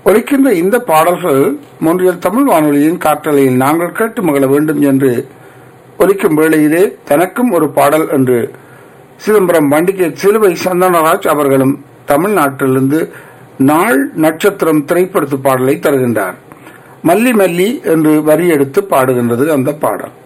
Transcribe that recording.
ஒலிக்கின்ற இந்த பாடல்கள் மொன்றியல் தமிழ் வானொலியின் காற்றலையில் நாங்கள் கேட்டு மகிழ வேண்டும் என்று ஒலிக்கும் வேளையிலே தனக்கும் ஒரு பாடல் என்று சிதம்பரம் வண்டிகை சிலுவை சந்தனராஜ் அவர்களும் தமிழ்நாட்டிலிருந்து நாள் நட்சத்திரம் திரைப்படத்து பாடலை தருகின்றார். மல்லி மல்லி என்று வரி எடுத்து பாடுகின்றது அந்த பாடல்.